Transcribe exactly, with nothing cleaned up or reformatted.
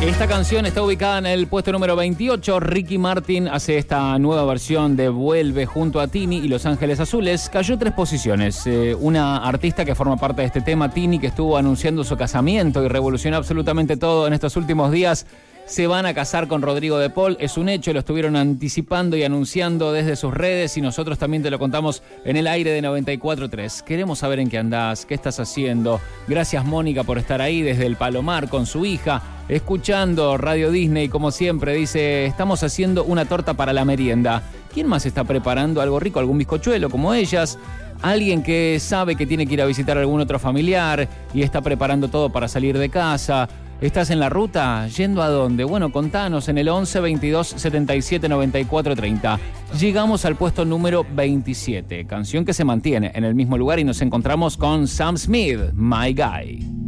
Esta canción está ubicada en el puesto número veintiocho. Ricky Martin hace esta nueva versión de Vuelve junto a Tini y Los Ángeles Azules. Cayó tres posiciones. Eh, una artista que forma parte de este tema, Tini, que estuvo anunciando su casamiento y revolucionó absolutamente todo en estos últimos días. Se van a casar con Rodrigo de Paul, es un hecho, lo estuvieron anticipando y anunciando desde sus redes y nosotros también te lo contamos en el aire de noventa y cuatro punto tres. Queremos saber en qué andás, qué estás haciendo. Gracias, Mónica, por estar ahí desde el Palomar con su hija, escuchando Radio Disney, como siempre. Dice, estamos haciendo una torta para la merienda. ¿Quién más está preparando algo rico, algún bizcochuelo como ellas? Alguien que sabe que tiene que ir a visitar a algún otro familiar y está preparando todo para salir de casa. ¿Estás en la ruta? ¿Yendo a dónde? Bueno, contanos en el once veintidós setenta y siete noventa y cuatro treinta. Llegamos al puesto número veintisiete, canción que se mantiene en el mismo lugar y nos encontramos con Sam Smith, My Guy.